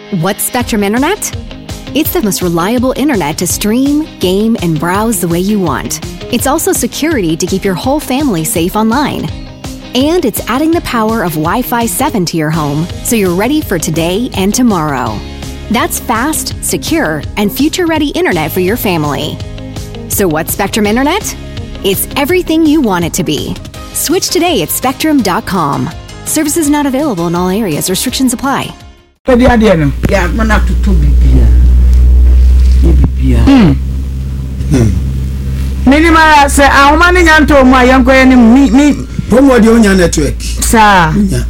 What's Spectrum Internet? It's the most reliable internet to stream, game, and browse the way you want. It's also security to keep your whole family safe online. And it's adding the power of Wi-Fi 7 to your home so you're ready for today and tomorrow. That's fast, secure, and future-ready internet for your family. So what's Spectrum Internet? It's everything you want it to be. Switch today at spectrum.com. Services not available in all areas. Restrictions apply. Yeah, man have to bibia. Minima say a woman nyanto mu ayanko ene mi promo de onya network. Sir.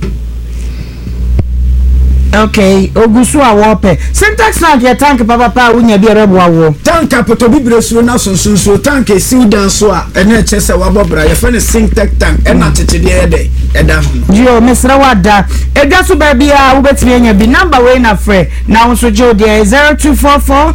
Okay, ogusu a wope. Syntax na ke tank papa unya bi rebo awo. Tank apoto bibire suro na sonso tank esi dan so a ene chese wabobra ye fa ne Syntax tank ena tetede ede eda ho. Yo mesra wada. Edwa so ba bia wo betimi anya bi number we na frɛ na wo so jo de 0244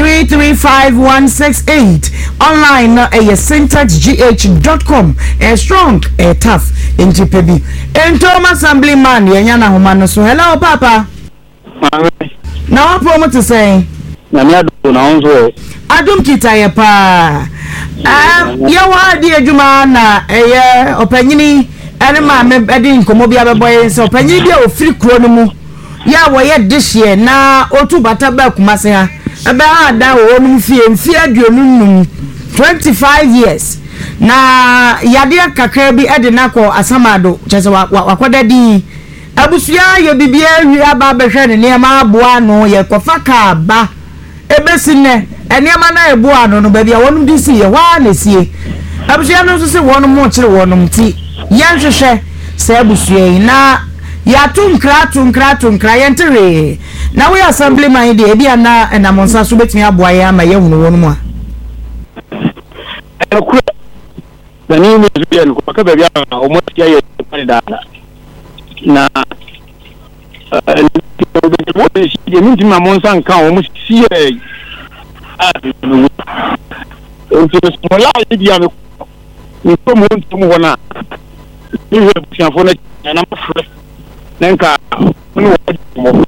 335168 online na syntaxgh.com strong tough njipebi entoma assemblyman yenya na homa no so hello papa na wa promo to say na mi adu na onzo adum kita ye pa ye wa di adwuma na eye opanyini ene ma me edi nkomo bia beboye se opanyini bia ofiri kuro no mu ya wo ye dishie na otu bata ba kumase ha ebe ada wo no mfie aduonum 25 years na yade kakra bi ede nako asamado chese wakoda di abusua ye bibia wi aba behwe ne nema aboa no ye kofa ka ba ebesine enema na eboa no ba bia wonum di si ye wa na sie abusua no so se wonum mo kire wonum ti yanhwehwe se abusua yi na ya tunkra yentere na we assemblyman de bia na monsa so betimi aboa ya ma ye hunu wonum a the name is bien ko ka bebia o mo tia ye da na o be si de minti ma monsa nka o mo si e o ti so la ye dia me ko mo ntu mo na ni we busia fo na na ma fre nenka no mo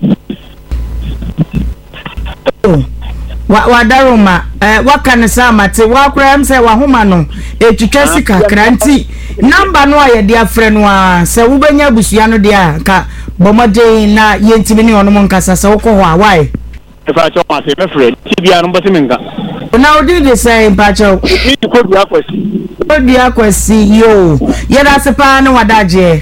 wa daroma waka ne samate wa kura mse wa homa no etwitwa sika kranti number no aye dia frɛ no a se wo benya busua no dia ka bomode na yentimi ne ono nkasa se wo ko ho a why e fa cho ma se me frɛ ti bia no bote menka na odi de say pa cho mi ko bia kwasi yo ye da se pa no wadaje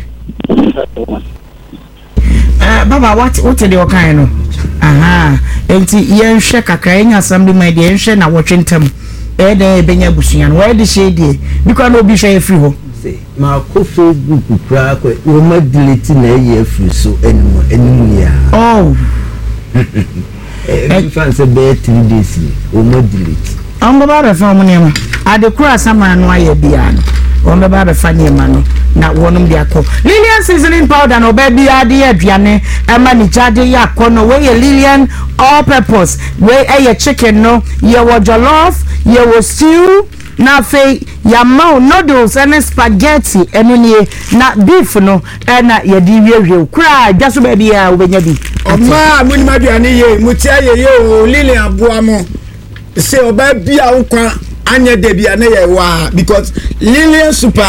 baba what the okay no aha enti yenhwe kakra enya assemblyman de yenhwe na wotwentem de benya busua no we de shede because no bi hwe free ho ma ko Facebook kura ko wo ma delete na ye free so enimu ya oh fan se be 3 days wo ma delete baba da fa mo nema ade kura sama no aye bia no won baba fa nyema no na wonum de akọ Lilian seasoning powder no baby ade aduane ama ni jade yakọ no we Lilian all purpose we chicken no ye wo jollof ye wo stew na fe ya mau noodles and spaghetti eno nie na beef no na ye di wiewie kura jaso baby a obenya bi oma muni maduane ye mutia ye o Lilian aboamo se oba bia ukwa anya debia na ye wa because Lilian super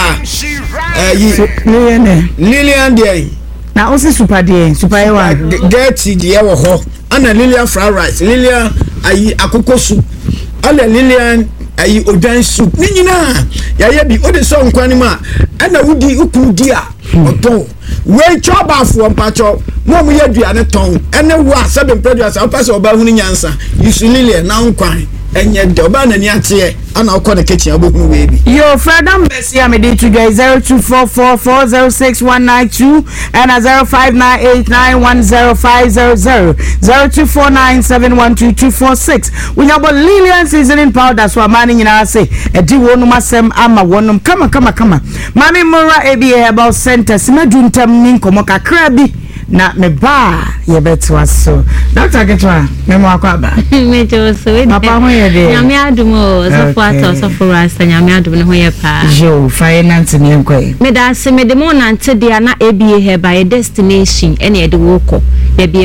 Lilian dey na osi super dey super ye wa dirty dey wo ho ana Lilian fried rice Lilian ayi akoko soup ala Lilian ayi odan soup ni nyina ya ye bi o de so nkwan ma ana wudi ukudi a oto we choba fo mpacho mo mo ye dua ne ton ene wa 7 produce o pass oba hunu nyansa yusu Lilian na nkwan enye de oba na ni ate ana okọ na kitchen abohunu we bi yo fredam besia me dey to 0244406192 and 0598910500 0249712246 we have Lilian seasoning powder so amani nyina say edi wonu masem ama wonum kama mami mura ebia about center simadu ntam ni nkomo kakra bi na me ba ye betwa so Dr. Getwa me mo akwa me jo so papa ho ye de nyame adumo so for so for rasta nyame adumo ho ye pa jo finance ni enkwai me da se me de mo nante dia na ebie he by destination ene e de wo ko